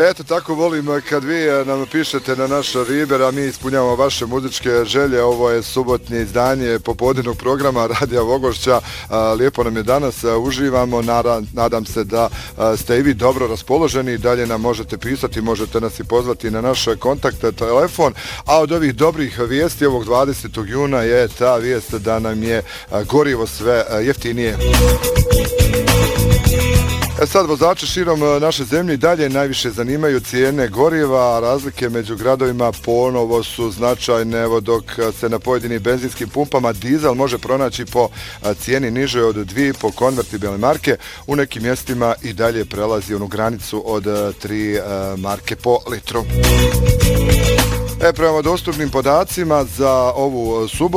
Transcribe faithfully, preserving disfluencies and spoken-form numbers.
Eto, tako volim kad vi nam pišete na naš Viber, a mi ispunjavamo vaše muzičke želje. Ovo je subotnje izdanje popodnevnog programa Radija Vogošća. Lijepo nam je danas, uživamo. Nadam se da ste i vi dobro raspoloženi. Dalje nam možete pisati, možete nas i pozvati na naš kontakt telefon. A od ovih dobrih vijesti ovog dvadesetog juna je ta vijest da nam je gorivo sve jeftinije. E sad, vozače širom naše zemlje dalje najviše zanimaju cijene goriva, a razlike među gradovima ponovo su značajne, evo dok se na pojedinim benzinskim pumpama dizel može pronaći po cijeni nižoj od dvije po konvertibilne marke, u nekim mjestima i dalje prelazi onu granicu od tri marke po litru. E, prema dostupnim podacima za ovu subotu,